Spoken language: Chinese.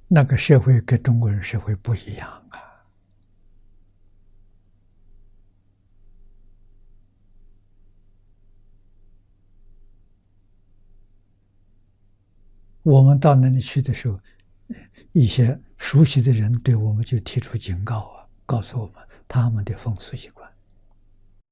那个社会跟中国人社会不一样啊。我们到那里去的时候，一些熟悉的人对我们就提出警告啊，告诉我们他们的风俗习惯。